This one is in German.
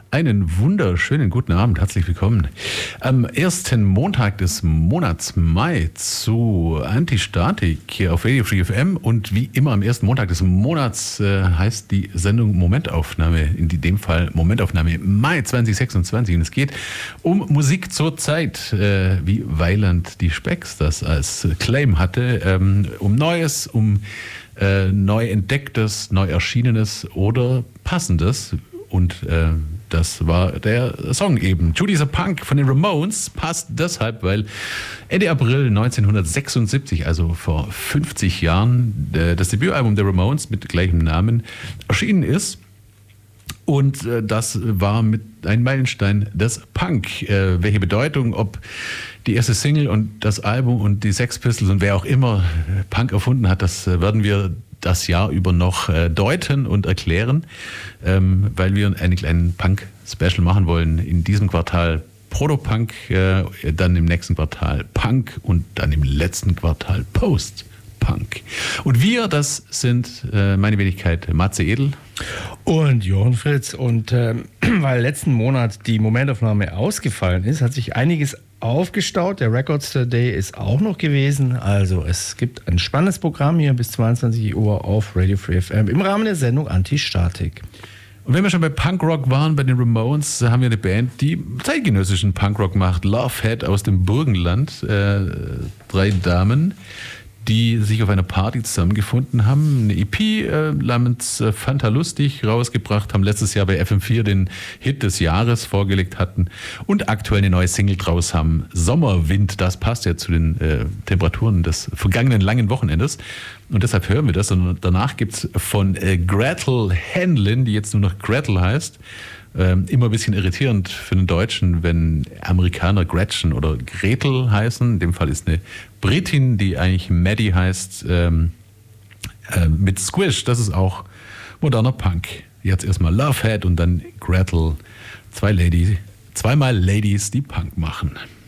Einen wunderschönen guten Abend, herzlich willkommen. Am ersten Montag des Monats Mai zu Antistatik hier auf Radio Free FM und wie immer am ersten Montag des Monats heißt die Sendung Momentaufnahme, in dem Fall Momentaufnahme Mai 2026 und es geht um Musik zur Zeit, wie Weiland die Spex das als Claim hatte, um Neues, um neu Entdecktes, neu Erschienenes oder Passendes und das war der Song eben. Judy is a Punk von den Ramones passt deshalb, weil Ende April 1976, also vor 50 Jahren, das Debütalbum der Ramones mit gleichem Namen erschienen ist. Und das war mit ein Meilenstein des Punk. Welche Bedeutung, ob die erste Single und das Album und die Sex Pistols und wer auch immer Punk erfunden hat, das werden wir das Jahr über noch deuten und erklären, weil wir einen kleinen Punk-Special machen wollen. In diesem Quartal Proto-Punk, dann im nächsten Quartal Punk und dann im letzten Quartal Post-Punk. Und wir, das sind meine Wenigkeit Matze Edel und Jochen Fritz. Und weil letzten Monat die Momentaufnahme ausgefallen ist, hat sich einiges aufgestaut. Der Records Day ist auch noch gewesen. Also es gibt ein spannendes Programm hier bis 22 Uhr auf Radio Free FM im Rahmen der Sendung Antistatik. Und wenn wir schon bei Punkrock waren, bei den Ramones, haben wir eine Band, die zeitgenössischen Punkrock macht. Lovehead aus dem Burgenland. 3 Damen, die sich auf einer Party zusammengefunden haben, eine EP namens Fanta Lustig rausgebracht haben, letztes Jahr bei FM4 den Hit des Jahres vorgelegt hatten und aktuell eine neue Single draus haben, Sommerwind, das passt ja zu den Temperaturen des vergangenen langen Wochenendes und deshalb hören wir das und danach gibt es von Gretel Hanlon, die jetzt nur noch Gretel heißt, immer ein bisschen irritierend für den Deutschen, wenn Amerikaner Gretchen oder Gretel heißen. In dem Fall ist eine Britin, die eigentlich Maddie heißt, mit Squish. Das ist auch moderner Punk. Jetzt erstmal Lovehead und dann Gretel. Zweimal Ladies, die Punk machen.